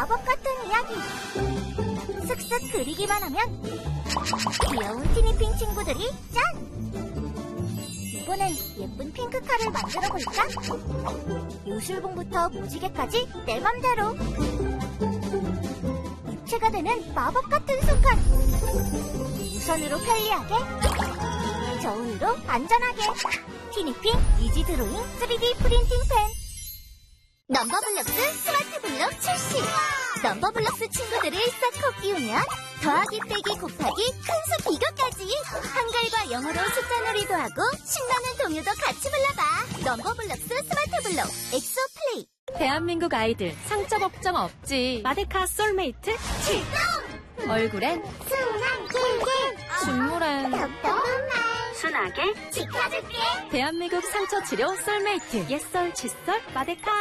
마법 같은 이야기. 슥슥 그리기만 하면 귀여운 티니핑 친구들이 짠! 이번엔 예쁜 핑크카를 만들어 볼까? 요술봉부터 무지개까지 내 맘대로. 입체가 되는 마법 같은 순간. 무선으로 편리하게, 저울로 안전하게. 티니핑 이지 드로잉 3D 프린팅 펜. 넘버블럭스 스마트 블럭 출시. 넘버블럭스 친구들을 싹 끼우면 더하기 빼기 곱하기 큰수 비교까지 한글과 영어로 숫자 놀이도 하고 신나는 동요도 같이 불러봐. 넘버블럭스 스마트 블럭 엑소 플레이. 대한민국 아이들 상처 걱정 없지. 마데카 솔메이트 출동! 얼굴엔 순한 길게 눈물엔 순하게 지켜줄게. 대한민국 상처 치료 솔메이트 옛썰 칫솔 마데카.